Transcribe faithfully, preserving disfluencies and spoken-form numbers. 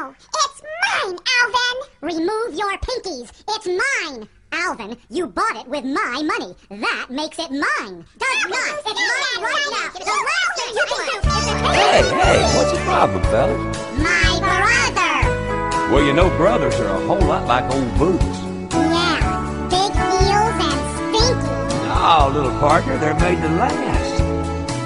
No, it's mine, Alvin! Remove your pinkies. It's mine. Alvin, you bought it with my money. That makes it mine. Does not. It's mine right now. The last thing you can do is to Hey, hey, what's the problem, fellas? My brother! Well, you know, brothers are a whole lot like old boots. Yeah, big heels and stinky. Oh, little partner, they're made to last.